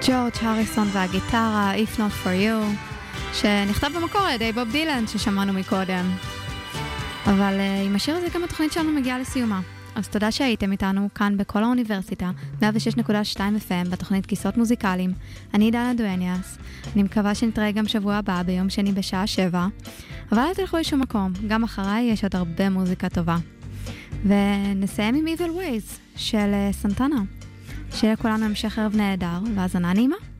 ג'ורג' הריסון והגיטרה If Not For You, שנכתב במקור על ידי בוב דילן ששמענו מקודם. אבל עם השיר הזה גם התוכנית שלנו מגיעה לסיומה. אז תודה שהייתם איתנו כאן בכל האוניברסיטה 106.2 FM בתוכנית כיסות מוזיקליים. אני דנה דואניאס. אני מקווה שנתראה גם שבוע הבא ביום שני בשעה 7. אבל אל תלכו לשום מקום, גם אחריי יש עוד הרבה מוזיקה טובה. ונסיים עם Evil Ways של סנטנה. שיהיה לכולנו המשך ערב נהדר, והאזנה נעימה.